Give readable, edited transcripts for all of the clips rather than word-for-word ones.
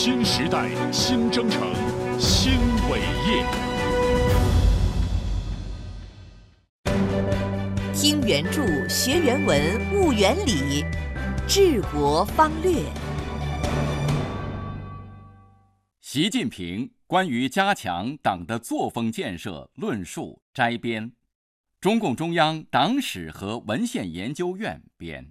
新时代，新征程，新伟业。 听原著，学原文，悟原理，治国方略。 习近平关于加强党的作风建设论述摘编，中共中央党史和文献研究院编。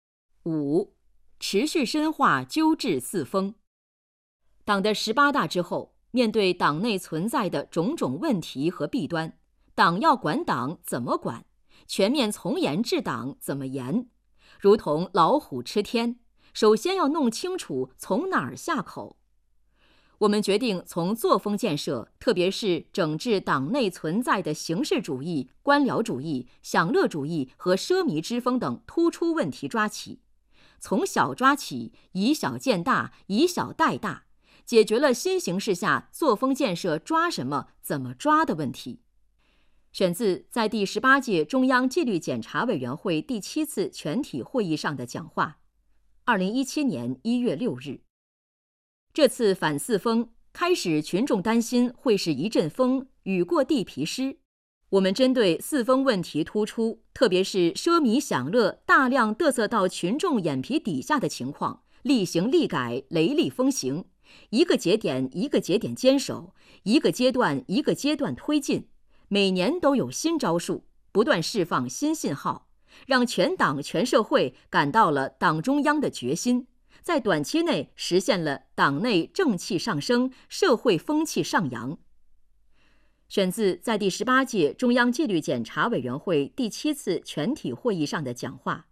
5. 持续深化纠治四风。党的18大之后，面对党内存在的种种问题和弊端，党要管党怎么管？全面从严治党怎么严？如同老虎吃天，首先要弄清楚从哪儿下口。我们决定从作风建设，特别是整治党内存在的形式主义、官僚主义、享乐主义和奢靡之风等突出问题抓起，从小抓起，以小见大，以小带大，解决了新形势下作风建设抓什么、怎么抓的问题。选自在第18届中央纪律检查委员会第7次全体会议上的讲话，2017年1月6日。这次反四风，开始群众担心会是一阵风，雨过地皮湿。我们针对四风问题突出，特别是奢靡享乐大量嘚瑟到群众眼皮底下的情况，力行力改，雷厉风行，一个节点一个节点坚守，一个阶段一个阶段推进，每年都有新招数，不断释放新信号，让全党全社会感到了党中央的决心，在短期内实现了党内正气上升，社会风气上扬。选自在第18届中央纪律检查委员会第7次全体会议上的讲话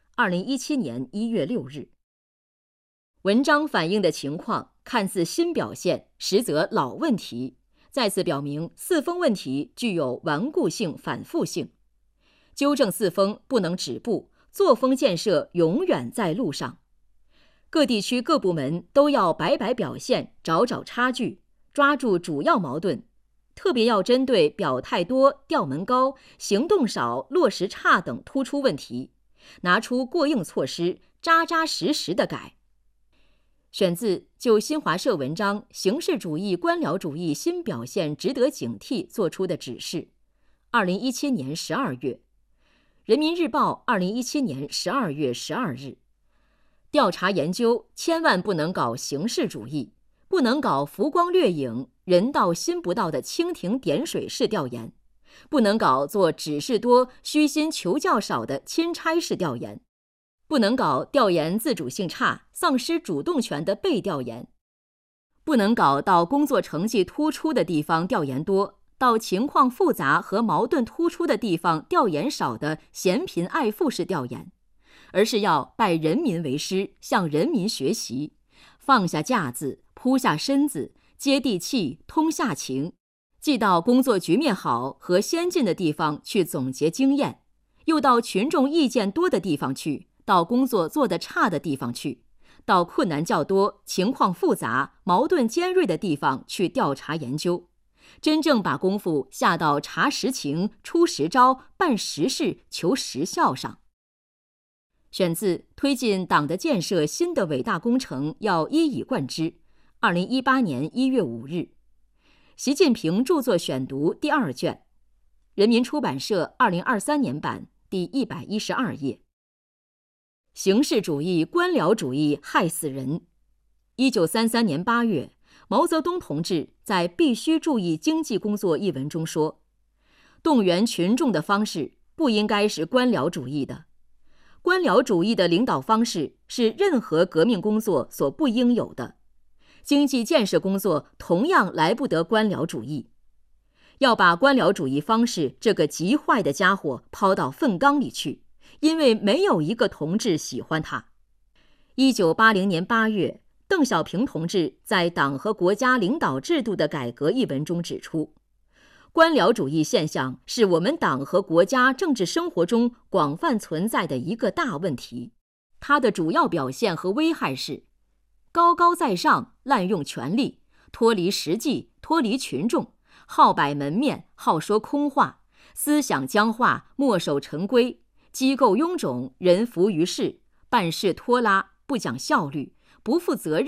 ，2017年1月6日。文章反映的情况看似新表现，实则老问题，再次表明四风问题具有顽固性、反复性。纠正四风不能止步，作风建设永远在路上。各地区各部门都要摆摆表现，找找差距，抓住主要矛盾，特别要针对表态多、调门高、行动少、落实差等突出问题，拿出过硬措施，扎扎实实地改。选自就新华社文章《形式主义官僚主义新表现值得警惕》作出的指示，2017年12月，人民日报2017年12月12日。调查研究千万不能搞形式主义，不能搞浮光掠影、人到心不到的蜻蜓点水式调研，不能搞做指示多、虚心求教少的钦差式调研，不能搞调研自主性差、丧失主动权的被调研，不能搞到工作成绩突出的地方调研多，到情况复杂和矛盾突出的地方调研少的嫌贫爱富式调研，而是要拜人民为师，向人民学习，放下架子，扑下身子，接地气，通下情，既到工作局面好和先进的地方去总结经验，又到群众意见多的地方去，到工作做得差的地方去，到困难较多、情况复杂、矛盾尖锐的地方去调查研究，真正把功夫下到查实情、出实招、办实事、求实效上。选自推进党的建设新的伟大工程要一以贯之，2018年1月5日。习近平著作选读第2卷，人民出版社2023年版第112页。形式主义、官僚主义害死人。1933年8月，毛泽东同志在《必须注意经济工作》一文中说，动员群众的方式不应该是官僚主义的。官僚主义的领导方式是任何革命工作所不应有的，经济建设工作同样来不得官僚主义。要把官僚主义方式这个极坏的家伙抛到粪缸里去，因为没有一个同志喜欢他。1980年8月，邓小平同志在《党和国家领导制度的改革》一文中指出，官僚主义现象是我们党和国家政治生活中广泛存在的一个大问题。它的主要表现和危害是：高高在上，滥用权力，脱离实际，脱离群众，好摆门面，好说空话，思想僵化，墨守成规，机构臃肿，人浮于事，办事拖拉，不讲效率，不负责任，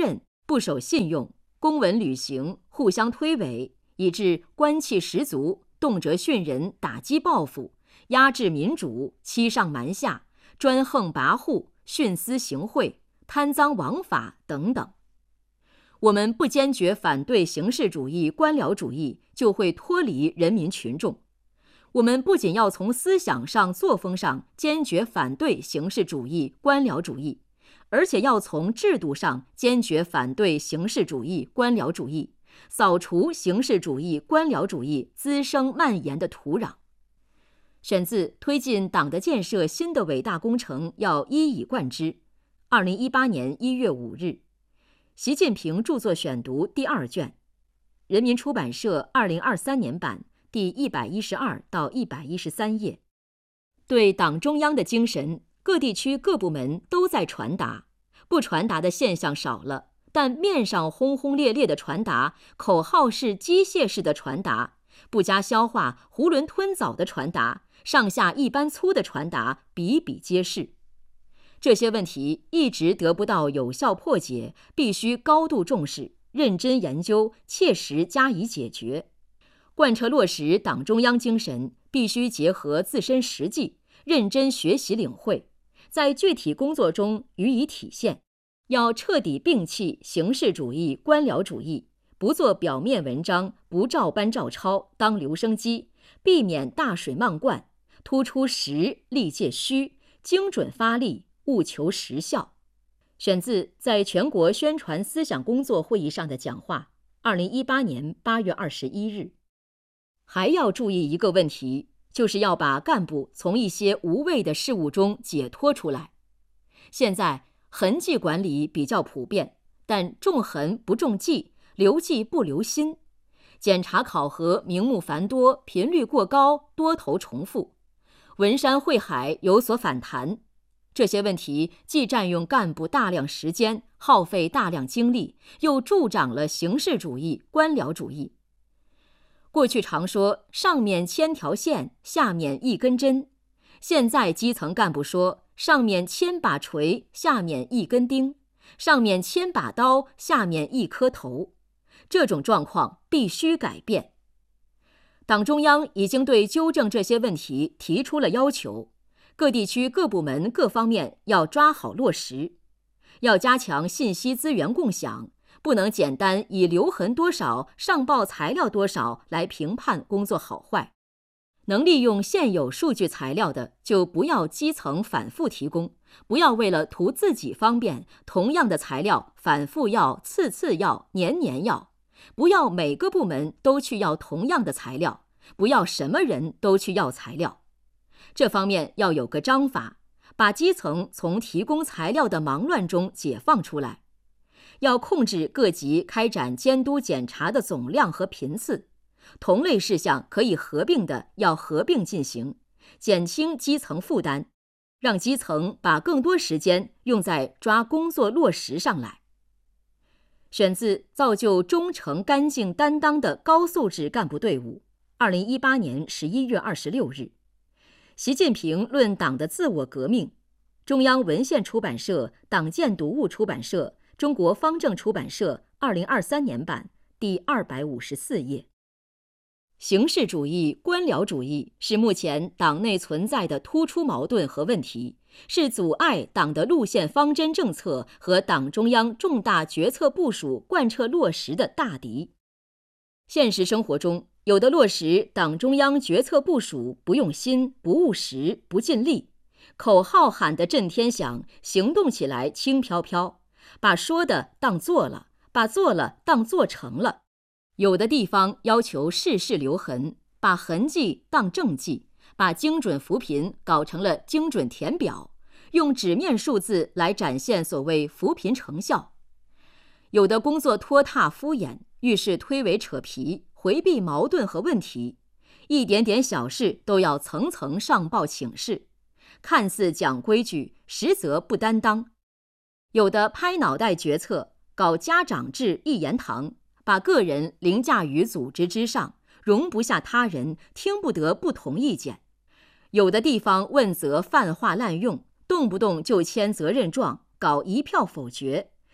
不守信用，公文履行互相推诿，以致官气十足，动辄训人，打击报复，压制民主，欺上瞒下，专横跋扈，徇私行贿，贪赃枉法等等。我们不坚决反对形式主义、官僚主义，就会脱离人民群众。我们不仅要从思想上、作风上坚决反对形式主义、官僚主义，而且要从制度上坚决反对形式主义、官僚主义，扫除形式主义、官僚主义滋生蔓延的土壤。选自《推进党的建设新的伟大工程要一以贯之》，2018年1月5日，习近平著作选读第2卷，人民出版社2023年版第112到113页。对党中央的精神，各地区各部门都在传达，不传达的现象少了，但面上轰轰烈烈的传达，口号式、机械式的传达，不加消化、囫囵吞枣的传达，上下一般粗的传达比比皆是。这些问题一直得不到有效破解，必须高度重视，认真研究，切实加以解决。贯彻落实党中央精神，必须结合自身实际，认真学习领会，在具体工作中予以体现。要彻底摒弃形式主义、官僚主义，不做表面文章，不照搬照抄，当留声机，避免大水漫灌，突出实，力戒虚，精准发力，务求实效。选自在全国宣传思想工作会议上的讲话，2018年8月21日。还要注意一个问题，就是要把干部从一些无谓的事务中解脱出来。现在痕迹管理比较普遍，但重痕不重迹，留迹不留心，检查考核名目繁多，频率过高，多头重复，文山会海，有所反弹。这些问题既占用干部大量时间，耗费大量精力，又助长了形式主义、官僚主义。过去常说上面千条线，下面一根针，现在基层干部说上面千把锤，下面一根钉，上面千把刀，下面一颗头。这种状况必须改变。党中央已经对纠正这些问题提出了要求，各地区各部门各方面要抓好落实，要加强信息资源共享，不能简单以留痕多少、上报材料多少来评判工作好坏。能利用现有数据材料的，就不要基层反复提供，不要为了图自己方便，同样的材料反复要、次次要、年年要，不要每个部门都去要同样的材料，不要什么人都去要材料。这方面要有个章法，把基层从提供材料的忙乱中解放出来。要控制各级开展监督检查的总量和频次，同类事项可以合并的要合并进行，减轻基层负担，让基层把更多时间用在抓工作落实上来。选自《造就忠诚干净担当的高素质干部队伍》，2018年11月26日。习近平论党的自我革命，中央文献出版社、党建读物出版社、中国方正出版社2023年版第254页。形式主义、官僚主义是目前党内存在的突出矛盾和问题，是阻碍党的路线方针政策和党中央重大决策部署贯彻落实的大敌。现实生活中，有的落实党中央决策部署不用心、不务实、不尽力，口号喊得震天响，行动起来轻飘飘，把说的当做了，把做了当做成了。有的地方要求事事留痕，把痕迹当政绩，把精准扶贫搞成了精准填表，用纸面数字来展现所谓扶贫成效。有的工作拖沓敷衍，遇事推诿扯皮，回避矛盾和问题，一点点小事都要层层上报请示，看似讲规矩，实则不担当。有的拍脑袋决策，搞家长制一言堂，把个人凌驾于组织之上，容不下他人，听不得不同意见。有的地方问责泛化滥用，动不动就签责任状，搞一票否决，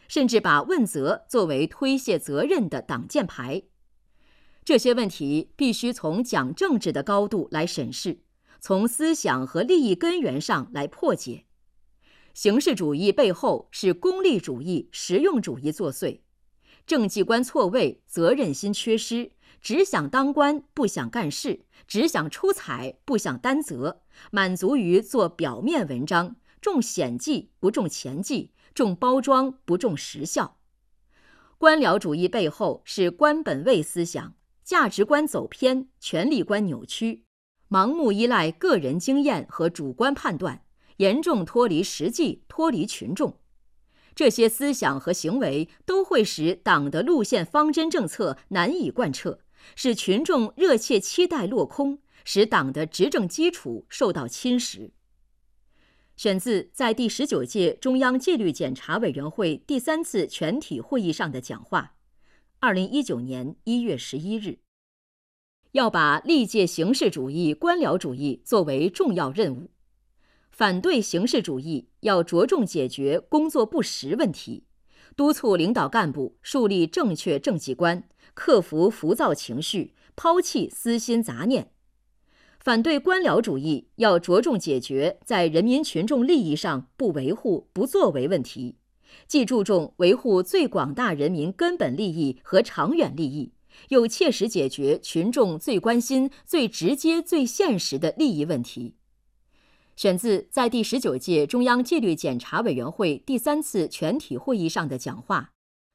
甚至把问责作为推卸责任的挡箭牌。这些问题必须从讲政治的高度来审视，从思想和利益根源上来破解。形式主义背后是功利主义、实用主义作祟，政绩观错位，责任心缺失，只想当官不想干事，只想出彩不想担责，满足于做表面文章，重显绩不重前绩，重包装不重实效。官僚主义背后是官本位思想，价值观走偏，权力观扭曲，盲目依赖个人经验和主观判断，严重脱离实际，脱离群众。这些思想和行为都会使党的路线方针政策难以贯彻，使群众热切期待落空，使党的执政基础受到侵蚀。选自在第19届中央纪律检查委员会第3次全体会议上的讲话，2019年1月11日。要把历届形式主义、官僚主义作为重要任务。反对形式主义要着重解决工作不实问题，督促领导干部树立正确政绩观，克服浮躁情绪，抛弃私心杂念。反对官僚主义要着重解决在人民群众利益上不维护、不作为问题，既注重维护最广大人民根本利益和长远利益，又切实解决群众最关心、最直接、最现实的利益问题。选自在第19届中央纪律检查委员会第3次全体会议上的讲话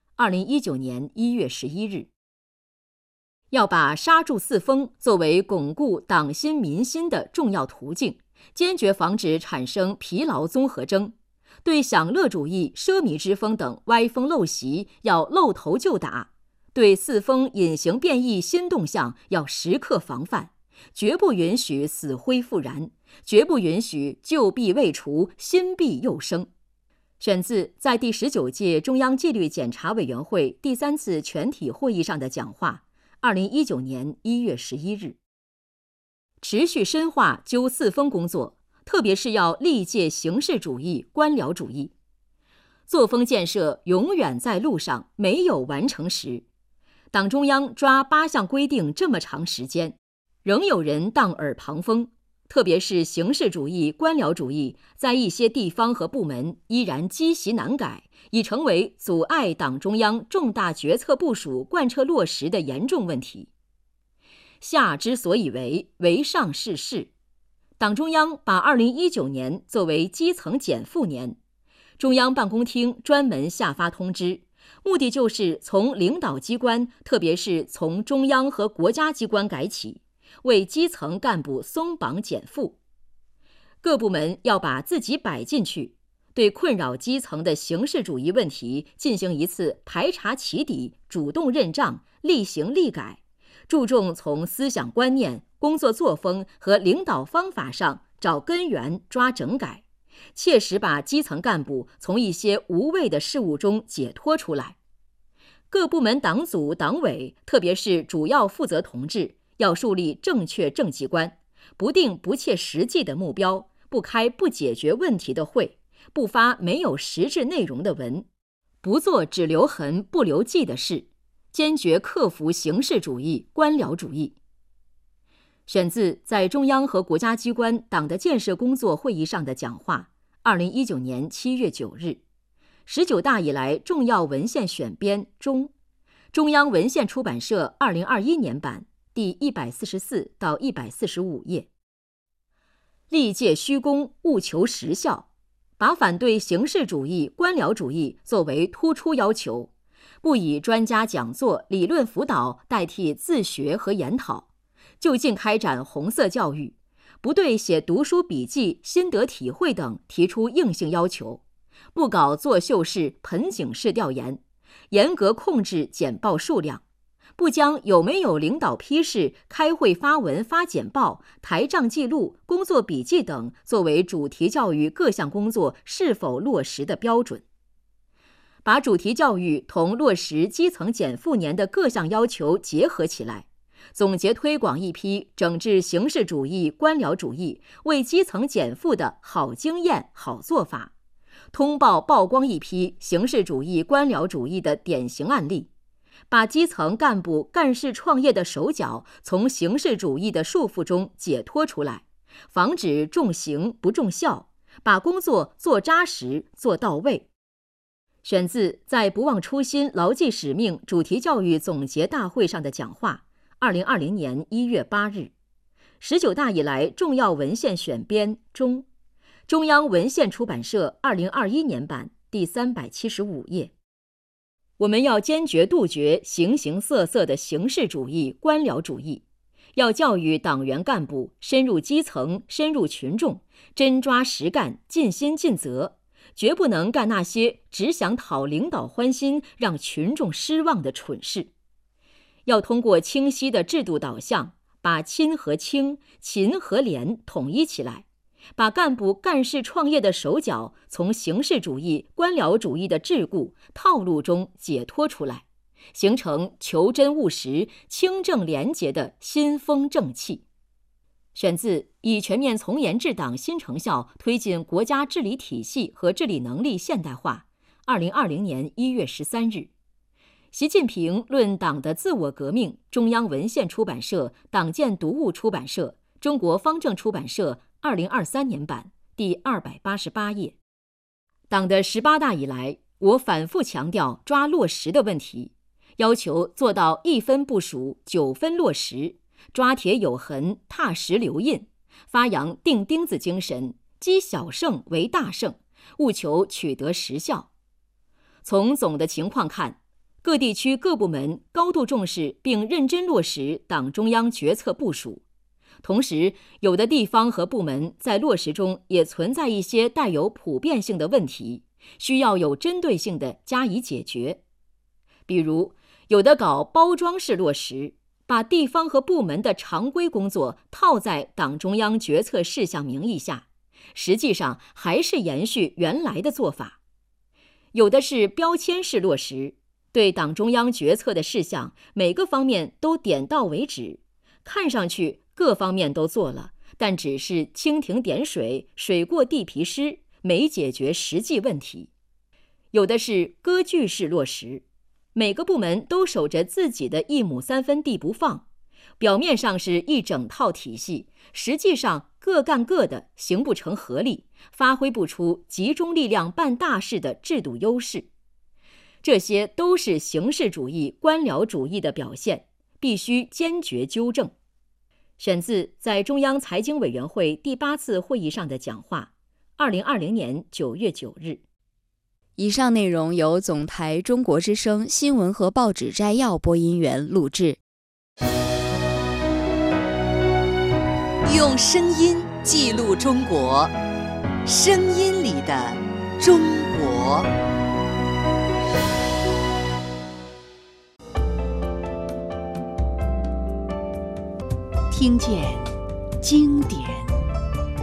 ，2019年1月11日。要把刹住四风作为巩固党心民心的重要途径，坚决防止产生疲劳综合征。对享乐主义、奢靡之风等歪风陋习要露头就打，对四风隐形变异新动向要时刻防范，绝不允许死灰复燃，绝不允许旧弊未除，新弊又生。选自在第19届中央纪律检查委员会第3次全体会议上的讲话，2019年1月11日。持续深化纠四风工作，特别是要力戒形式主义、官僚主义。作风建设永远在路上，没有完成时。党中央抓8项规定这么长时间，仍有人当耳旁风，特别是形式主义、官僚主义在一些地方和部门依然积习难改，已成为阻碍党中央重大决策部署贯彻落实的严重问题。下之所以为，为上是事。党中央把2019年作为基层减负年，中央办公厅专门下发通知，目的就是从领导机关，特别是从中央和国家机关改起，为基层干部松绑减负。各部门要把自己摆进去，对困扰基层的形式主义问题进行一次排查起底，主动认账，力行力改，注重从思想观念、工作作风和领导方法上找根源、抓整改，切实把基层干部从一些无谓的事务中解脱出来。各部门党组、党委，特别是主要负责同志，要树立正确政绩观，不定不切实际的目标，不开不解决问题的会，不发没有实质内容的文，不做只留痕不留迹的事，坚决克服形式主义、官僚主义。选自在中央和国家机关党的建设工作会议上的讲话，2019年7月9日。19大以来重要文献选编中，中央文献出版社2021年版第144到145页。历届虚功，务求实效，把反对形式主义、官僚主义作为突出要求，不以专家讲座、理论辅导代替自学和研讨，就近开展红色教育，不对写读书笔记、心得体会等提出硬性要求，不搞作秀式、盆景式调研，严格控制简报数量，不将有没有领导批示、开会发文发简报、台账记录、工作笔记等作为主题教育各项工作是否落实的标准。把主题教育同落实基层减负年的各项要求结合起来，总结推广一批整治形式主义、官僚主义、为基层减负的好经验、好做法， 通报曝光一批形式主义官僚主义的典型案例，把基层干部干事创业的手脚从形式主义的束缚中解脱出来，防止重形不重效，把工作做扎实做到位。选自在不忘初心牢记使命主题教育总结大会上的讲话，2020年1月8日，19大以来重要文献选编中，中央文献出版社2021年版第375页。我们要坚决杜绝形形色色的形式主义、官僚主义，要教育党员干部深入基层、深入群众，真抓实干、尽心尽责，绝不能干那些只想讨领导欢心、让群众失望的蠢事。要通过清晰的制度导向，把亲和清、勤和廉统一起来，把干部干事创业的手脚从形式主义、官僚主义的桎梏、套路中解脱出来，形成求真务实、清正廉洁的新风正气。选自以全面从严治党新成效推进国家治理体系和治理能力现代化，2020年1月13日。习近平论党的自我革命，中央文献出版社、党建读物出版社、中国方正出版社2023年版第288页。党的18大以来，我反复强调抓落实的问题，要求做到1分部署9分落实，抓铁有痕，踏实留印，发扬钉钉子精神，积小胜为大胜，务求取得实效。从总的情况看，各地区各部门高度重视并认真落实党中央决策部署，同时有的地方和部门在落实中也存在一些带有普遍性的问题，需要有针对性的加以解决。比如，有的搞包装式落实，把地方和部门的常规工作套在党中央决策事项名义下，实际上还是延续原来的做法。有的是标签式落实，对党中央决策的事项每个方面都点到为止，看上去各方面都做了，但只是蜻蜓点水，水过地皮湿，没解决实际问题。有的是割据式落实，每个部门都守着自己的1亩3分地不放，表面上是一整套体系，实际上各干各的，形不成合力，发挥不出集中力量办大事的制度优势。这些都是形式主义、官僚主义的表现，必须坚决纠正。选自在中央财经委员会第8次会议上的讲话，2020年9月9日。 以上内容由总台中国之声新闻和报纸摘要播音员录制。 用声音记录中国，声音里的中国。听见经典